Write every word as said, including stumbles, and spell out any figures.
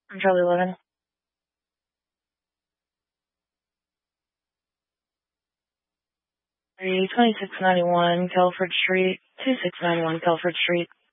I'm Charlie eleven. twenty-six ninety-one Kelford Street, twenty-six ninety-one Kelford Street.